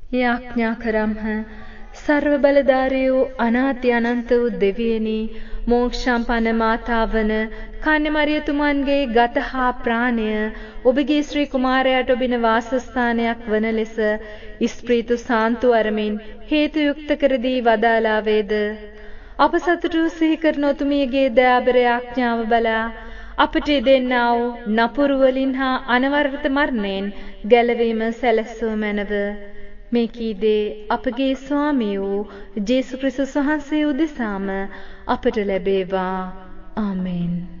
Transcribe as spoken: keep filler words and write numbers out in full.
යාඥා කරම්හ. සර්ව බලධාරී වූ අනාති අනන්ත වූ දෙවියනි, මෝක්ෂම්පන්න මාතාවන කන්‍යමරියතුමන්ගේ ගත හා ප්‍රාණය ඔබගේ ශ්‍රී කුමාරයාට ඔබින වාසස්ථානයක් වන ලෙස ස්ප්‍රීතු සාන්තු අරමින් හේතු යුක්ත කර දී වදාලා වේද. අප සතුටු සිහි කරන ඔතුමියගේ දයාබර යාඥාව බලා අපට දෙන්නා වූ නපුරු වලින් හා අනවරත මරණයෙන් ගැලවීම සැලැස්සුව මැනව. මේ කීදේ අපගේ ස්වාමී වූ ජේසුස් ක්‍රිස්තුස් වහන්සේ උදෙසාම අපට ලැබේවා. ආමෙන්.